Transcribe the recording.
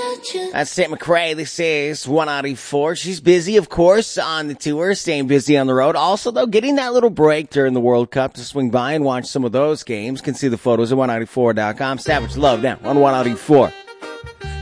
That's St. McRae. This is 194. She's busy, of course, on the tour, staying busy on the road. Also, though, getting that little break during the World Cup to swing by and watch some of those games. Can see the photos at 194.com. Savage Love now on 194.